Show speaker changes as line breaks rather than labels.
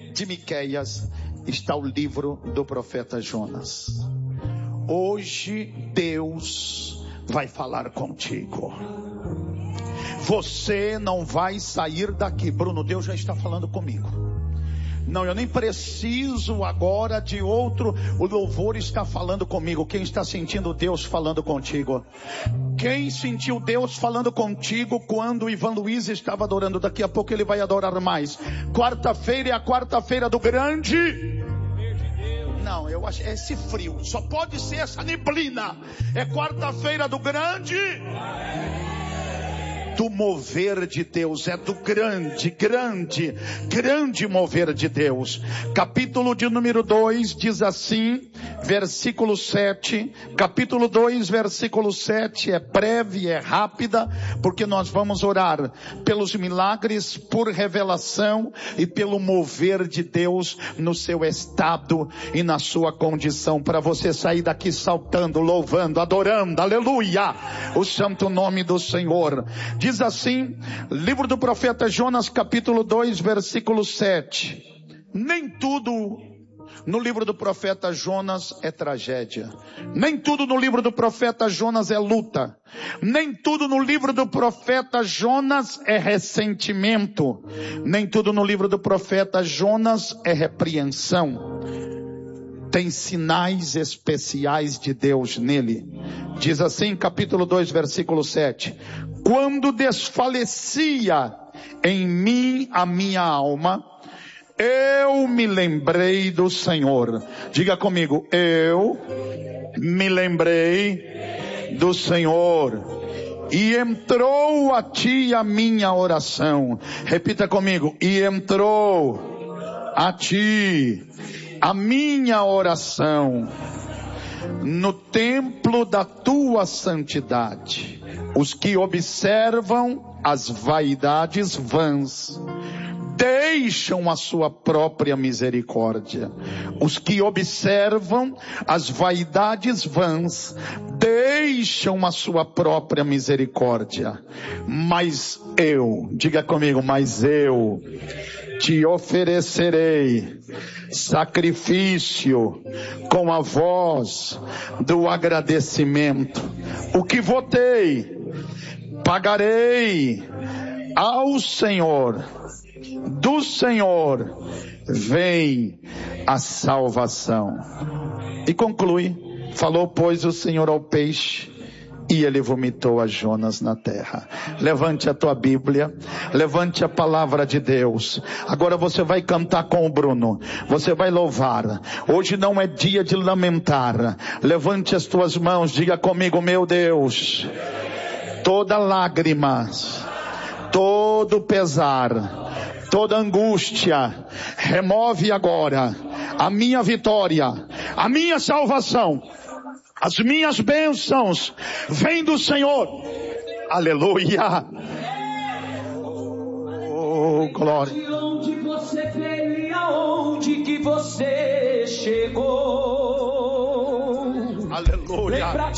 de Miqueias está o livro do profeta Jonas. Hoje Deus vai falar contigo. Você não vai sair daqui. Bruno, Deus já está falando comigo. Não, eu nem preciso agora de outro. O louvor está falando comigo. Quem está sentindo Deus falando contigo? Quem sentiu Deus falando contigo quando o Ivan Luiz estava adorando? Daqui a pouco ele vai adorar mais. Quarta-feira é a quarta-feira do grande... Não, eu acho esse frio. Só pode ser essa neblina. É quarta-feira do grande... do mover de Deus, é do grande mover de Deus. Capítulo de número 2 diz assim, versículo 7, capítulo 2, versículo 7, é breve, é rápida, porque nós vamos orar pelos milagres, por revelação e pelo mover de Deus no seu estado e na sua condição, para você sair daqui saltando, louvando, adorando, aleluia, o santo nome do Senhor. Diz assim, livro do profeta Jonas, capítulo 2, versículo 7. Nem tudo no livro do profeta Jonas é tragédia. Nem tudo no livro do profeta Jonas é luta. Nem tudo no livro do profeta Jonas é ressentimento. Nem tudo no livro do profeta Jonas é repreensão. Tem sinais especiais de Deus nele. Diz assim, capítulo 2, versículo 7. Quando desfalecia em mim a minha alma, eu me lembrei do Senhor. Diga comigo, eu me lembrei do Senhor. E entrou a ti a minha oração. Repita comigo, e entrou a ti a minha oração no templo da tua santidade. Os que observam as vaidades vãs deixam a sua própria misericórdia. Os que observam as vaidades vãs deixam a sua própria misericórdia. Mas eu, diga comigo, mas eu te oferecerei sacrifício com a voz do agradecimento. O que votei, pagarei ao Senhor. Do Senhor vem a salvação. E conclui, falou pois o Senhor ao peixe, e ele vomitou a Jonas na terra. Levante a tua Bíblia, levante a palavra de Deus. Agora você vai cantar com o Bruno, você vai louvar. Hoje não é dia de lamentar. Levante as tuas mãos, diga comigo, meu Deus, toda lágrima, todo pesar, toda angústia, remove agora a minha vitória, a minha salvação. As minhas bênçãos vêm do Senhor. Aleluia. Oh, glória. De onde você veio e aonde que você chegou. Aleluia.